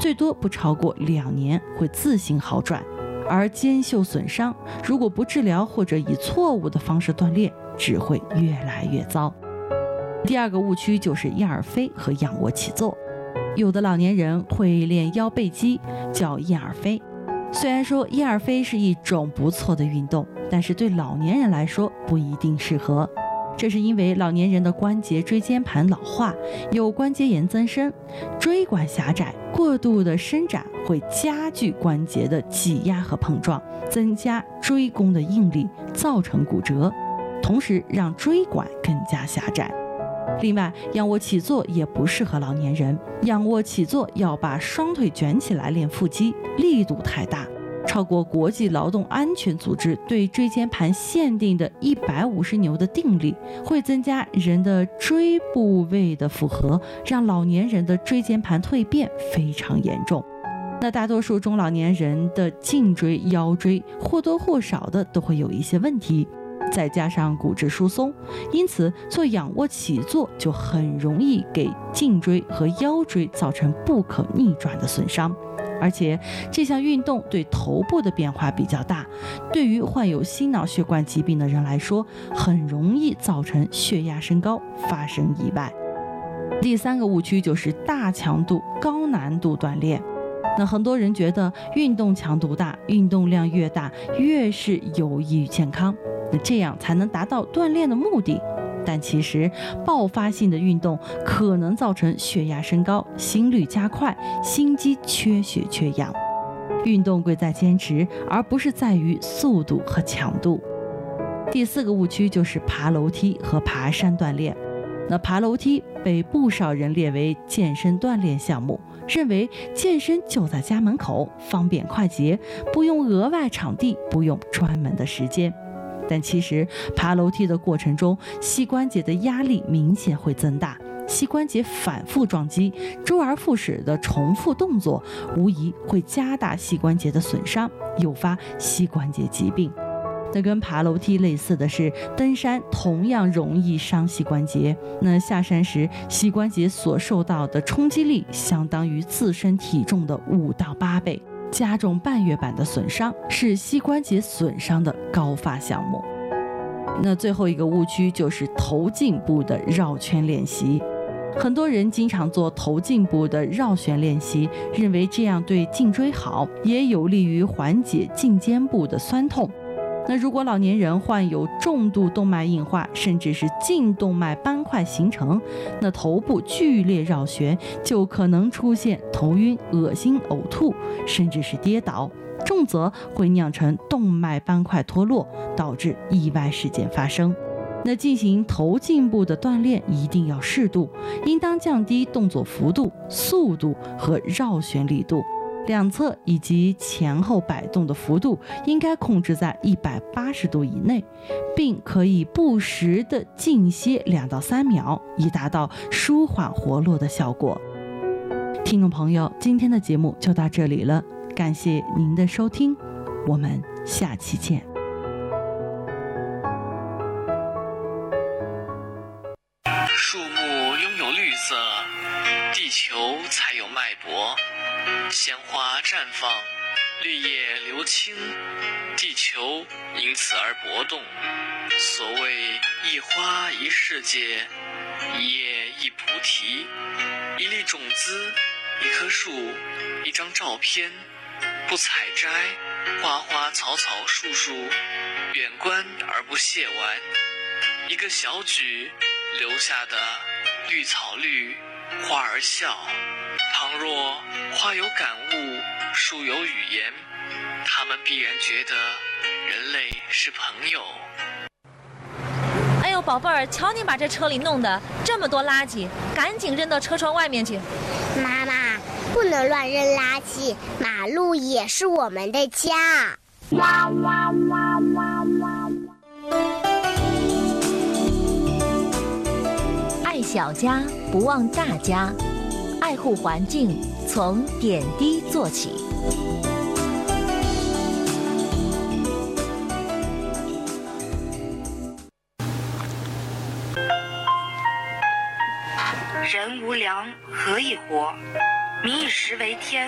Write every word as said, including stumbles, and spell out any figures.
最多不超过两年会自行好转，而肩袖损伤如果不治疗或者以错误的方式锻炼，只会越来越糟。第二个误区就是燕尔飞和仰卧起坐。有的老年人会练腰背肌，叫燕尔飞。虽然说燕尔飞是一种不错的运动，但是对老年人来说不一定适合。这是因为老年人的关节椎间盘老化，有关节炎增生，椎管狭窄，过度的伸展会加剧关节的挤压和碰撞，增加椎弓的应力，造成骨折，同时让椎管更加狭窄。另外，仰卧起坐也不适合老年人。仰卧起坐要把双腿卷起来练腹肌，力度太大，超过国际劳动安全组织对椎间盘限定的一百五十牛的定力，会增加人的椎部位的负荷，让老年人的椎间盘蜕变非常严重。那大多数中老年人的颈椎、腰椎或多或少的都会有一些问题，再加上骨质疏松，因此做仰卧起坐就很容易给颈椎和腰椎造成不可逆转的损伤。而且这项运动对头部的变化比较大，对于患有心脑血管疾病的人来说，很容易造成血压升高，发生意外。第三个误区就是大强度、高难度锻炼。那很多人觉得运动强度大，运动量越大，越是有益于健康，那这样才能达到锻炼的目的。但其实爆发性的运动可能造成血压升高、心率加快、心肌缺血缺氧。运动贵在坚持，而不是在于速度和强度。第四个误区就是爬楼梯和爬山锻炼。那爬楼梯被不少人列为健身锻炼项目，认为健身就在家门口，方便快捷，不用额外场地，不用专门的时间。但其实爬楼梯的过程中，膝关节的压力明显会增大，膝关节反复撞击，周而复始的重复动作，无疑会加大膝关节的损伤，诱发膝关节疾病。那跟爬楼梯类似的是，登山同样容易伤膝关节。那下山时，膝关节所受到的冲击力相当于自身体重的五到八倍，加重半月板的损伤，是膝关节损伤的高发项目。那最后一个误区就是头颈部的绕圈练习。很多人经常做头颈部的绕旋练习，认为这样对颈椎好，也有利于缓解颈肩部的酸痛。那如果老年人患有重度动脉硬化，甚至是颈动脉斑块形成，那头部剧烈绕旋就可能出现头晕、恶心、呕吐，甚至是跌倒，重则会酿成动脉斑块脱落，导致意外事件发生。那进行头颈部的锻炼一定要适度，应当降低动作幅度、速度和绕旋力度。两侧以及前后摆动的幅度应该控制在一百八十度以内，并可以不时的静歇两到三秒，以达到舒缓活络的效果。听众朋友，今天的节目就到这里了，感谢您的收听，我们下期见。 树木拥有绿色，地球才有脉搏。鲜花绽放，绿叶流青，地球因此而搏动。所谓一花一世界，一叶一菩提，一粒种子，一棵树，一张照片，不采摘，花花草草树树，远观而不亵玩。一个小举留下的绿草绿，花儿笑。倘若花有感悟，树有语言，他们必然觉得人类是朋友。 哎呦，宝贝儿，瞧你把这车里弄的这么多垃圾，赶紧扔到车窗外面去。 妈妈，不能乱扔垃圾，马路也是我们的家。 爱小家，不忘大家。爱护环境，从点滴做起。 人无粮，何以活？民以食为天。